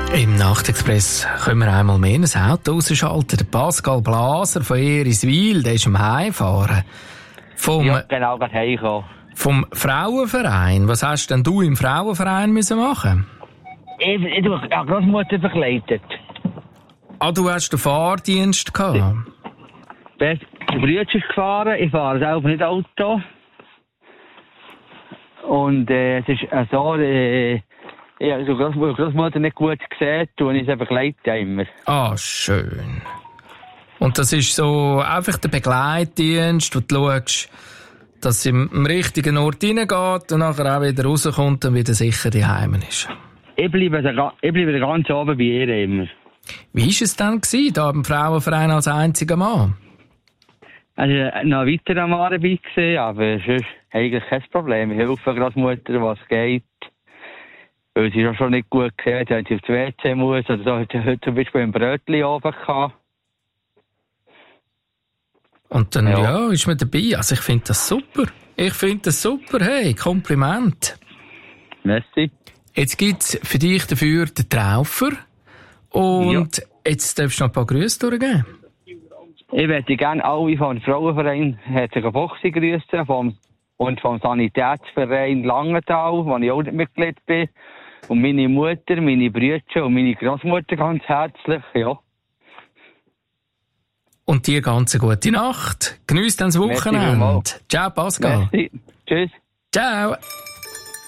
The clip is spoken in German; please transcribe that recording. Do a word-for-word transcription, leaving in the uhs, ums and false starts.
Im Nachtexpress können wir einmal mehr ein Auto ausschalten. Der Pascal Blaser von Eriswil, der ist am Heimfahren. Vom, ja, genau, gerade heimgekommen. Vom Frauenverein. Was hast denn du im Frauenverein müssen machen? Ich, ich, ich habe Großmutter begleitet. Ah, du hast den Fahrdienst gehabt? Der Bruder ist gefahren, ich fahre selber nicht Auto. Und äh, es ist äh, so, äh, ich habe Großmutter, Großmutter nicht gut gesehen und ich sie begleite immer. Ah, schön. Und das ist so einfach der Begleitdienst, wo du schaust, dass sie im richtigen Ort reingeht und nachher auch wieder rauskommt und wieder sicher daheim ist. Ich bleibe, ich bleibe ganz oben bei ihr immer. Wie war es dann gewesen, da im Frauenverein als einziger Mann? Also noch weiter am Mann dabei gewesen, aber sonst eigentlich kein Problem. Ich helfe Großmutter, was geht. Weil sie schon nicht gut gehört, wenn sie aufs W C muss. Oder so hat sie heute zum Beispiel ein Brötchen oben gehabt. Und dann, ja, ja ist man dabei. Also ich finde das super. Ich finde das super. Hey, Kompliment. Merci. Jetzt gibt es für dich dafür den Traufer. Und ja. Jetzt darfst du noch ein paar Grüße durchgeben. Ich möchte gerne alle vom Frauenverein Herzliche Boxen grüßen vom, und vom Sanitätsverein Langenthal, wo ich auch Mitglied bin. Und meine Mutter, meine Brüder und meine Großmutter ganz herzlich. Ja. Und dir ganz eine gute Nacht. Genieß dann das Wochenende. Ciao, Pascal. Merci. Tschüss. Ciao.